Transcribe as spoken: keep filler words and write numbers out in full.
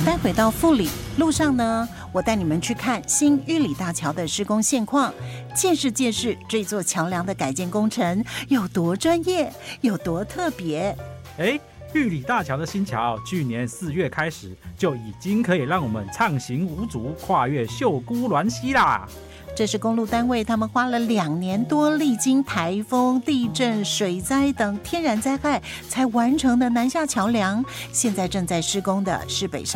待会到富里路上呢，我带你们去看新玉里大桥的施工现况，见识见识这座桥梁的改建工程有多专业，有多特别。 哎，玉里大桥的新桥，去年四月开始就已经可以让我们畅行无阻，跨越秀姑峦溪啦。 这是公路单位他们花了两年多，历经台风、地震、水灾等天然灾害才完成的南下桥梁，现在正在施工的是北上